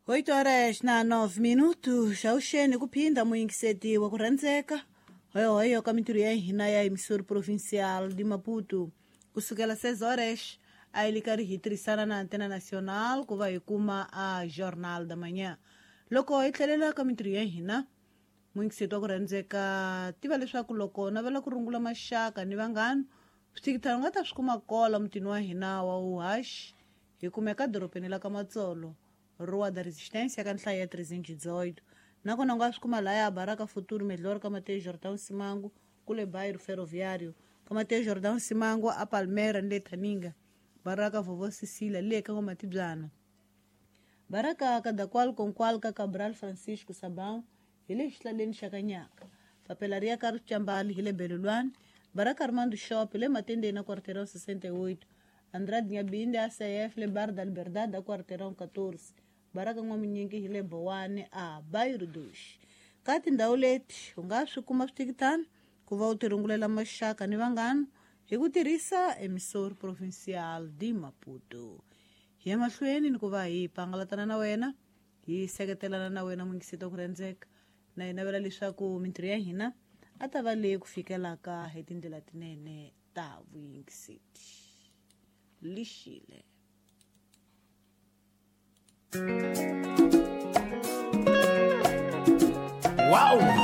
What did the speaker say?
8 na 9 minutos auxene kuphinda muingiseti wa kurandzeka hoyo ka mitiro ya hina ya emissora provincial de Maputo kusukela 6 a ele karihitirisana na antena nacional ku vai kuma a jornal da manhã loko etlelela ka mitiro ya hina muingiseti wa kurandzeka tiva leswaku loko na vela ku rungula maxaka ni vanghana switikitano nga ta swi kuma kola mutini wa hina wa uhash hi kumeka doropeni la ka Matsolo Rua da Resistência ka nhlayo ya 318 nakona nga swi kuma laya Baraka Futuro Melhor ka Mateus Jordão Simango kule bairro ferroviário ka Mateus Jordão Simango a Palmeira nle Taninga Baraka Vovô Cecília le ka Matibyana Baraka ka dakwal konkwal ka Cabral Francisco Sabão ile hlaleni shakanyaka papelaria ka Chambali ile Belulwan Baraka Armando Shop ile matende na quarteirão 68 Andrade Nyabinde ACF le Bar da Liberdade da quarteirão 14 Baraka Ngominyingi hile Bowane a bairro 2 kati ndhawu leti u nga swi kuma switikitana ku va u tirungulela maxaka ni vanghana hi ku tirhisa emissora provincial de Maputo hi ya mahlweni ni ku va hi pangalatana na wena hi seketelana na wena muingiseti wa ku rhandzeka na hi navela leswaku mintirho ya hina a ta va leyi ku fikelaka hi tindlela tinene ta vuyingiseti lixile Wow!